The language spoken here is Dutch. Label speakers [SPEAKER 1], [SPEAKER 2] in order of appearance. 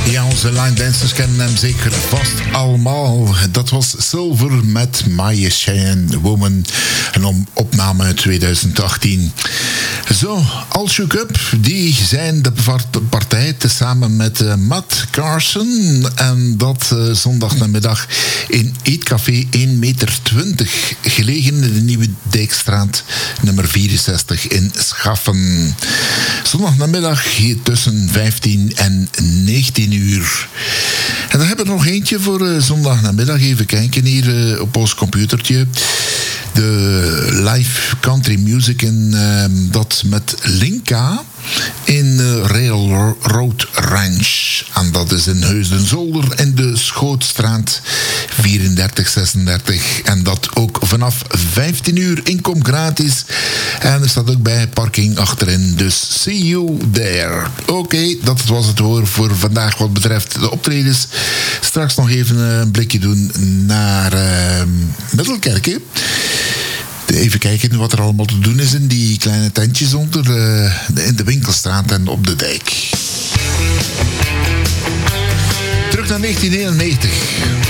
[SPEAKER 1] Ja, onze line dancers kennen hem zeker vast allemaal. Dat was Silver met My Cheyenne Woman. Een opname uit 2018. Zo, All Shook Up, die zijn de partij tezamen met Matt Carson. En dat zondagnamiddag in Eetcafé 1,20 meter. Gelegen in de Nieuwe Dijkstraat, nummer 64 in Schaffen. Zondagnamiddag hier tussen 15 en 19 uur. En dan hebben we nog eentje voor zondagnamiddag. Even kijken hier op ons computertje. De live country music in dat met Linka in Railroad Ranch. En dat is in Heusden-Zolder in de Schootstraat 3436. En dat ook vanaf 15 uur inkom gratis. En er staat ook bij parking achterin. Dus see you there. Oké, dat was het voor vandaag wat betreft de optredens. Straks nog even een blikje doen naar Middelkerke. Even kijken wat er allemaal te doen is in die kleine tentjes in de Winkelstraat en op de dijk. Terug naar 1991.